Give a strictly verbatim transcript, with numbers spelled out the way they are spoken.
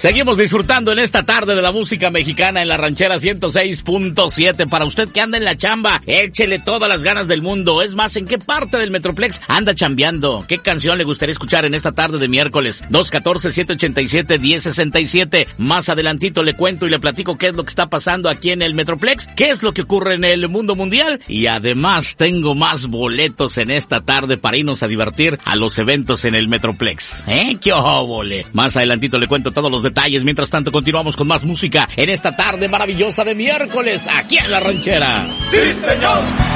Seguimos disfrutando en esta tarde de la música mexicana en la ranchera ciento seis punto siete. Para usted que anda en la chamba, échele todas las ganas del mundo. Es más, ¿en qué parte del Metroplex anda chambeando? ¿Qué canción le gustaría escuchar en esta tarde de miércoles? dos uno cuatro, siete ocho siete, uno cero seis siete. Más adelantito le cuento y le platico qué es lo que está pasando aquí en el Metroplex, qué es lo que ocurre en el mundo mundial. Y además tengo más boletos en esta tarde para irnos a divertir a los eventos en el Metroplex. ¿Eh? ¡Qué óvole! Más adelantito le cuento todos los detalles. Mientras tanto, continuamos con más música en esta tarde maravillosa de miércoles, aquí en La Ranchera. ¡Sí, señor!